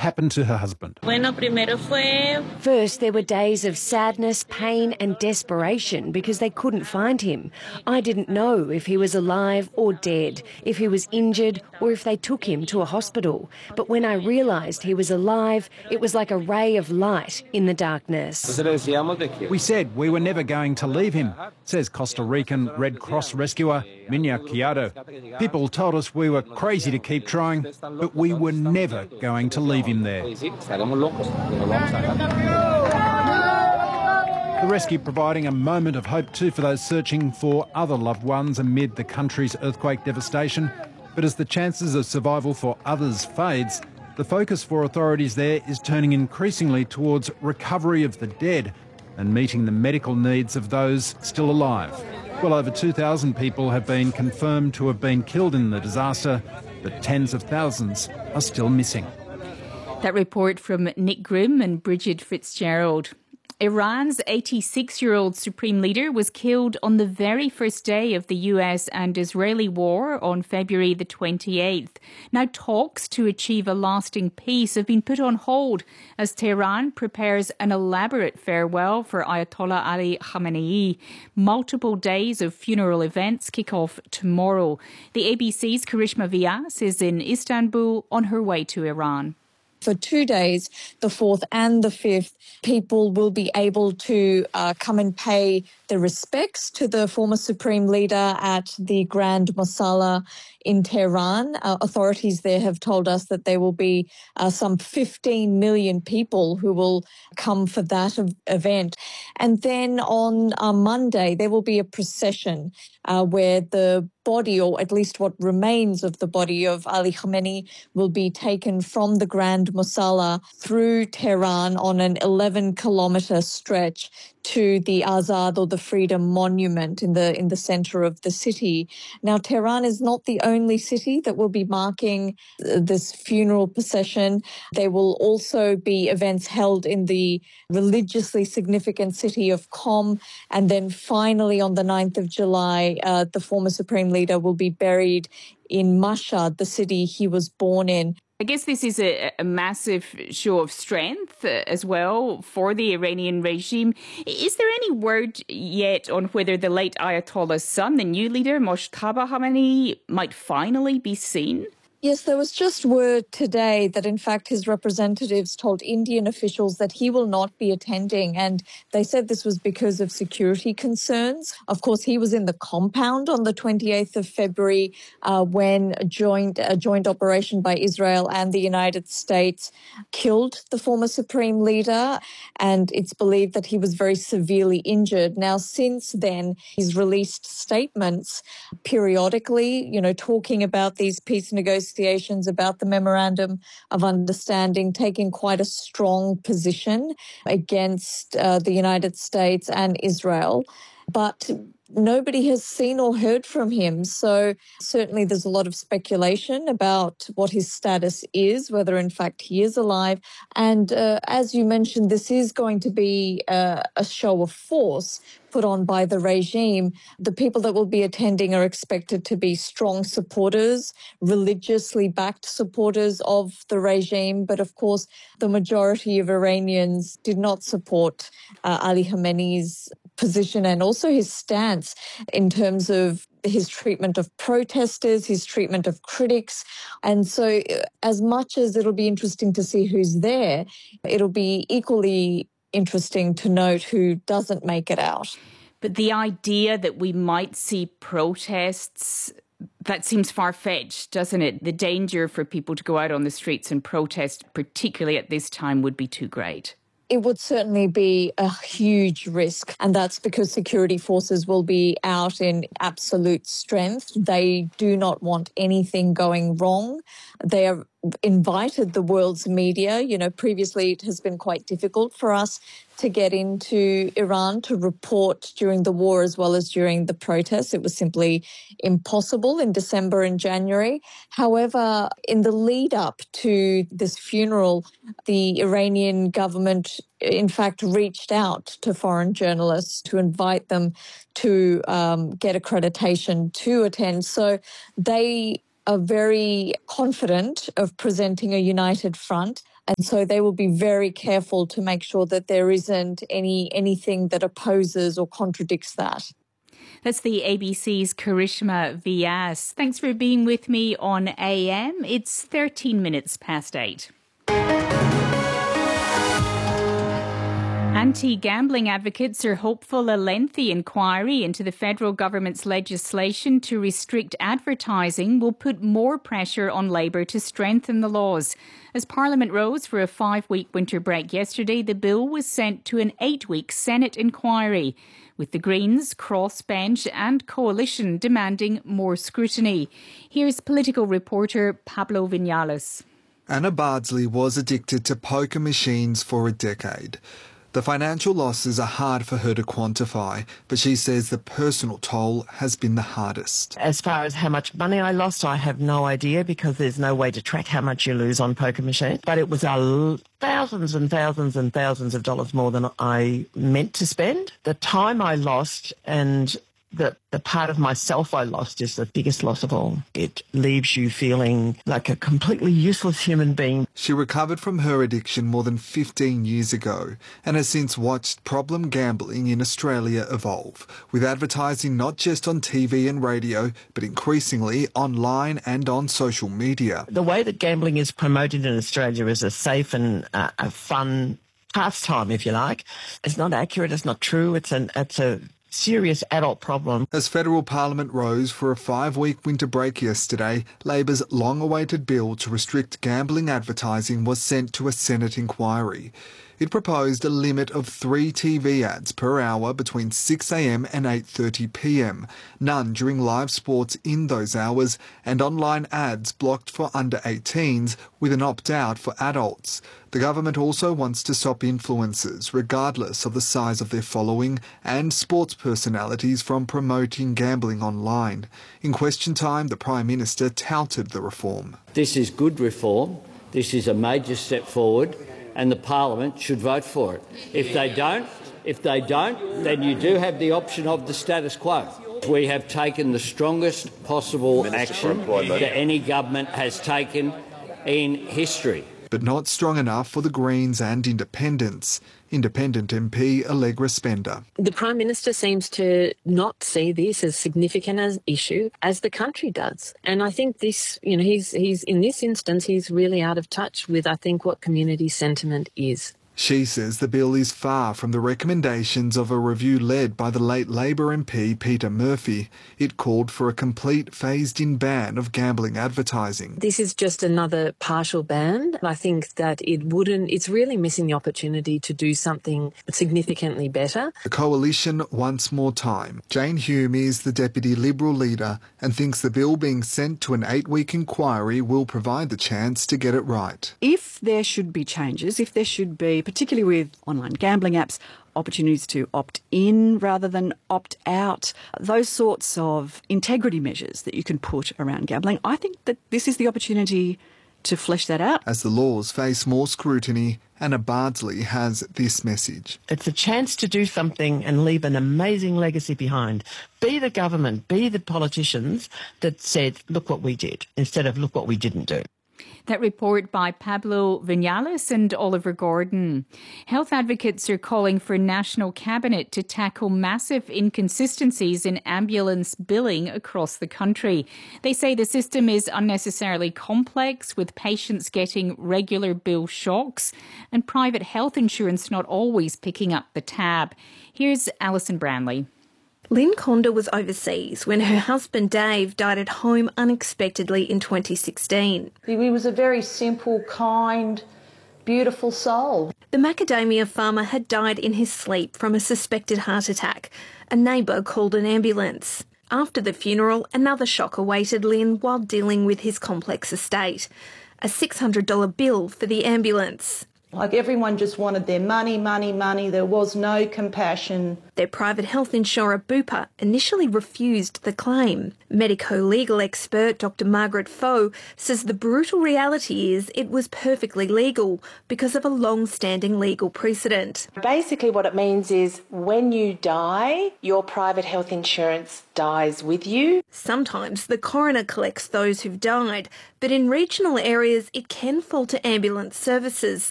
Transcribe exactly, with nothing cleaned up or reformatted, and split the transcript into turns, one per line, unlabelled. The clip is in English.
happened to her husband.
First, there were days of sadness, pain and desperation because they couldn't find him. I didn't know if he was alive or dead, if he was injured or if they took him to a hospital. But when I realised he was alive, it was like a ray of light in the darkness.
We said we were never going to leave him, says Costa Rican Red Cross rescuer Minya Chiado. People told us we were crazy to keep trying, but we were never going to leave him there. The rescue providing a moment of hope too for those searching for other loved ones amid the country's earthquake devastation. But as the chances of survival for others fades, the focus for authorities there is turning increasingly towards recovery of the dead and meeting the medical needs of those still alive. Well over two thousand people have been confirmed to have been killed in the disaster, but tens of thousands are still missing.
That report from Nick Grimm and Bridget Fitzgerald. Iran's eighty-six-year-old supreme leader was killed on the very first day of the U S and Israeli war on February the twenty-eighth. Now, talks to achieve a lasting peace have been put on hold as Tehran prepares an elaborate farewell for Ayatollah Ali Khamenei. Multiple days of funeral events kick off tomorrow. The A B C's Karishma Vyas is in Istanbul on her way to Iran.
For two days, the fourth and the fifth, people will be able to uh, come and pay their respects to the former supreme leader at the Grand Mosala in Tehran. Uh, authorities there have told us that there will be uh, some fifteen million people who will come for that event. And then on uh, Monday, there will be a procession uh, where the body, or at least what remains of the body of Ali Khamenei, will be taken from the Grand Mosala through Tehran on an eleven kilometre stretch to the Azad, or the Freedom Monument, in the in the centre of the city. Now, Tehran is not the only city that will be marking this funeral procession. There will also be events held in the religiously significant city of Qom, and then finally on the ninth of July, uh, the former supreme leader will be buried in Mashhad, the city he was born in.
I guess this is a, a massive show of strength uh, as well for the Iranian regime. Is there any word yet on whether the late Ayatollah's son, the new leader, Mojtaba Khamenei, might finally be seen?
Yes, there was just word today that, in fact, his representatives told Indian officials that he will not be attending, and they said this was because of security concerns. Of course, he was in the compound on the twenty-eighth of February uh, when a joint, a joint operation by Israel and the United States killed the former supreme leader, and it's believed that he was very severely injured. Now, since then, he's released statements periodically, you know, talking about these peace negotiations, about the Memorandum of Understanding, taking quite a strong position against uh, the United States and Israel. But nobody has seen or heard from him. So certainly there's a lot of speculation about what his status is, whether in fact he is alive. And uh, as you mentioned, this is going to be uh, a show of force put on by the regime. The people that will be attending are expected to be strong supporters, religiously backed supporters of the regime. But of course, the majority of Iranians did not support uh, Ali Khamenei's position and also his stance in terms of his treatment of protesters, his treatment of critics. And so as much as it'll be interesting to see who's there, it'll be equally interesting to note who doesn't make it out.
But the idea that we might see protests, that seems far-fetched, doesn't it? The danger for people to go out on the streets and protest, particularly at this time, would be too great.
It would certainly be a huge risk, and that's because security forces will be out in absolute strength. They do not want anything going wrong. They have invited the world's media. You know, previously it has been quite difficult for us to get into Iran to report during the war as well as during the protests. It was simply impossible in December and January. However, in the lead up to this funeral, the Iranian government, in fact, reached out to foreign journalists to invite them to um, get accreditation to attend. So they are very confident of presenting a united front. And so they will be very careful to make sure that there isn't any anything that opposes or contradicts that.
That's the A B C's Karishma Vyas. Thanks for being with me on A M. It's thirteen minutes past eight. Anti-gambling advocates are hopeful a lengthy inquiry into the federal government's legislation to restrict advertising will put more pressure on Labor to strengthen the laws. As Parliament rose for a five-week winter break yesterday, the bill was sent to an eight-week Senate inquiry, with the Greens, Crossbench and Coalition demanding more scrutiny. Here's political reporter Pablo Vinales.
Anna Bardsley was addicted to poker machines for a decade. The financial losses are hard for her to quantify, but she says the personal toll has been the hardest.
As far as how much money I lost, I have no idea because there's no way to track how much you lose on poker machines. But it was a thousands and thousands and thousands of dollars more than I meant to spend. The time I lost and the, the part of myself I lost is the biggest loss of all. It leaves you feeling like a completely useless human being.
She recovered from her addiction more than fifteen years ago and has since watched problem gambling in Australia evolve, with advertising not just on T V and radio, but increasingly online and on social media.
The way that gambling is promoted in Australia is a safe and uh, a fun pastime, if you like. It's not accurate, it's not true, it's an it's a serious adult problem.
As federal parliament rose for a five-week winter break yesterday, Labor's long-awaited bill to restrict gambling advertising was sent to a Senate inquiry. It proposed a limit of three T V ads per hour between six a m and eight thirty p m, none during live sports in those hours, and online ads blocked for under eighteens with an opt-out for adults. The government also wants to stop influencers, regardless of the size of their following, and sports personalities from promoting gambling online. In question time, the Prime Minister touted the reform.
This is good reform. This is a major step forward, and the Parliament should vote for it. If they don't, if they don't, then you do have the option of the status quo. We have taken the strongest possible action that any government has taken in history.
But not strong enough for the Greens and Independents. Independent M P Allegra Spender.
The Prime Minister seems to not see this as significant an issue as the country does. And I think this, you know, he's he's in this instance, he's really out of touch with, I think, what community sentiment is.
She says the bill is far from the recommendations of a review led by the late Labor M P Peter Murphy. It called for a complete phased-in ban of gambling advertising.
This is just another partial ban. I think that it wouldn't, it's really missing the opportunity to do something significantly better.
The Coalition wants more time. Jane Hume is the Deputy Liberal leader and thinks the bill being sent to an eight-week inquiry will provide the chance to get it right.
If there should be changes, if there should be, particularly with online gambling apps, opportunities to opt in rather than opt out, those sorts of integrity measures that you can put around gambling, I think that this is the opportunity to flesh that out.
As the laws face more scrutiny, Anna Bardsley has this message.
It's a chance to do something and leave an amazing legacy behind. Be the government, be the politicians that said, look what we did, instead of look what we didn't do.
That report by Pablo Vinales and Oliver Gordon. Health advocates are calling for National Cabinet to tackle massive inconsistencies in ambulance billing across the country. They say the system is unnecessarily complex, with patients getting regular bill shocks and private health insurance not always picking up the tab. Here's Alison Branley.
Lynn Conda was overseas when her husband Dave died at home unexpectedly in twenty sixteen.
He was a very simple, kind, beautiful soul.
The macadamia farmer had died in his sleep from a suspected heart attack. A neighbour called an ambulance. After the funeral, another shock awaited Lynn while dealing with his complex estate. A six hundred dollars bill for the ambulance.
Like everyone just wanted their money, money, money. There was no compassion.
Their private health insurer Bupa initially refused the claim. Medico-legal expert Doctor Margaret Foe says the brutal reality is it was perfectly legal because of a long-standing legal precedent.
Basically what it means is when you die, your private health insurance dies with you.
Sometimes the coroner collects those who've died, but in regional areas it can fall to ambulance services.